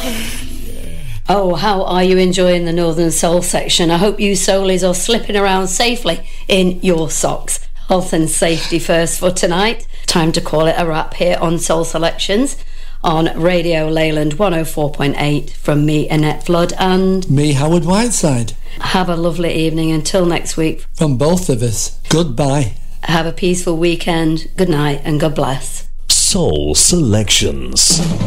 Oh, how are you enjoying the Northern Soul section? I hope you soulies are slipping around safely in your socks. Health and safety first for tonight. Time to call it a wrap here on Soul Selections on Radio Leyland 104.8 from me, Annette Flood, and me, Howard Whiteside. Have a lovely evening until next week. From both of us, goodbye. Have a peaceful weekend. Good night and God bless. Soul Selections.